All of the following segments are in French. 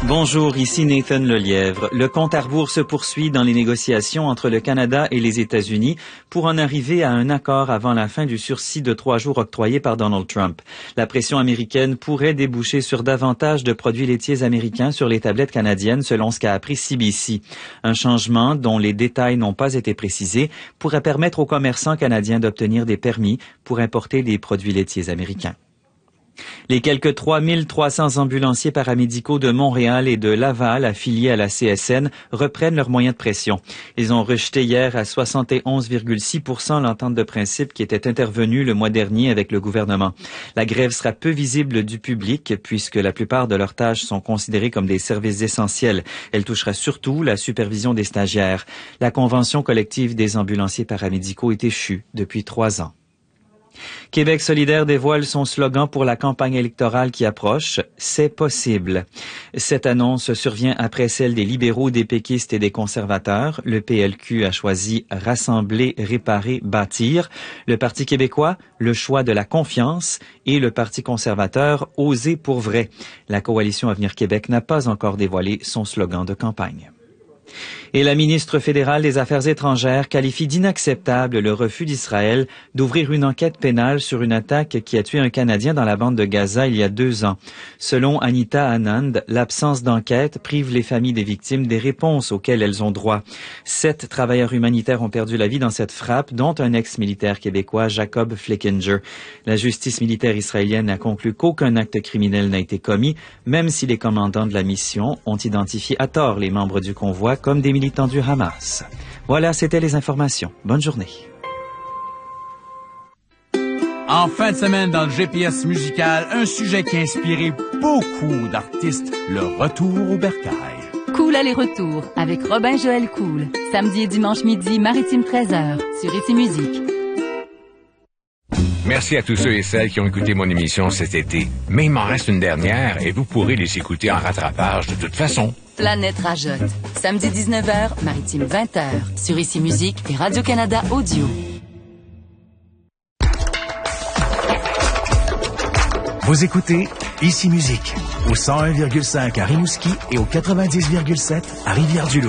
Bonjour, ici Nathan Lelièvre. Le compte à rebours se poursuit dans les négociations entre le Canada et les États-Unis pour en arriver à un accord avant la fin du sursis de 3 jours octroyé par Donald Trump. La pression américaine pourrait déboucher sur davantage de produits laitiers américains sur les tablettes canadiennes, selon ce qu'a appris CBC. Un changement dont les détails n'ont pas été précisés pourrait permettre aux commerçants canadiens d'obtenir des permis pour importer des produits laitiers américains. Les quelques 3300 ambulanciers paramédicaux de Montréal et de Laval affiliés à la CSN reprennent leurs moyens de pression. Ils ont rejeté hier à 71,6% l'entente de principe qui était intervenue le mois dernier avec le gouvernement. La grève sera peu visible du public puisque la plupart de leurs tâches sont considérées comme des services essentiels. Elle touchera surtout la supervision des stagiaires. La convention collective des ambulanciers paramédicaux est échue depuis 3 ans. Québec solidaire dévoile son slogan pour la campagne électorale qui approche, « C'est possible ». Cette annonce survient après celle des libéraux, des péquistes et des conservateurs. Le PLQ a choisi « Rassembler, réparer, bâtir ». Le Parti québécois, « Le choix de la confiance » et le Parti conservateur, « Oser pour vrai ». La coalition Avenir Québec n'a pas encore dévoilé son slogan de campagne. Et la ministre fédérale des Affaires étrangères qualifie d'inacceptable le refus d'Israël d'ouvrir une enquête pénale sur une attaque qui a tué un Canadien dans la bande de Gaza il y a 2 ans. Selon Anita Anand, l'absence d'enquête prive les familles des victimes des réponses auxquelles elles ont droit. 7 travailleurs humanitaires ont perdu la vie dans cette frappe, dont un ex-militaire québécois, Jacob Flickinger. La justice militaire israélienne a conclu qu'aucun acte criminel n'a été commis, même si les commandants de la mission ont identifié à tort les membres du convoi comme des militants du Hamas. Voilà, c'était les informations. Bonne journée. En fin de semaine dans le GPS musical, un sujet qui a inspiré beaucoup d'artistes, le retour au bercail. Cool aller-retour avec Robin Joël Cool. Samedi et dimanche midi, Maritime 13h, sur Ici Musique. Merci à tous ceux et celles qui ont écouté mon émission cet été. Mais il m'en reste une dernière et vous pourrez les écouter en rattrapage de toute façon. Planète Rajotte. Samedi 19h, Maritime 20h, sur Ici Musique et Radio-Canada Audio. Vous écoutez Ici Musique, au 101,5 à Rimouski et au 90,7 à Rivière-du-Loup.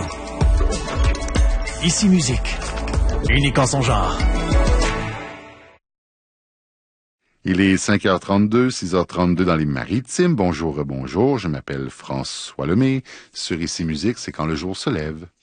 Ici Musique, unique en son genre. Il est 5h32, 6h32 dans les Maritimes. Bonjour, bonjour. Je m'appelle François Lemay. Sur Ici Musique, c'est quand le jour se lève.